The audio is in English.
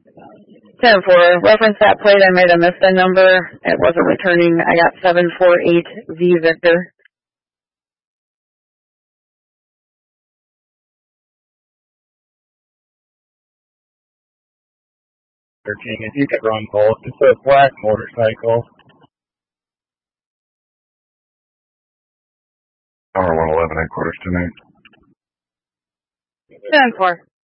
10-4. Reference that plate. I might have missed a number. It wasn't returning. I got 748V Victor. King, if you could run both, it's a black motorcycle. Tower 111 headquarters tonight. 10-4.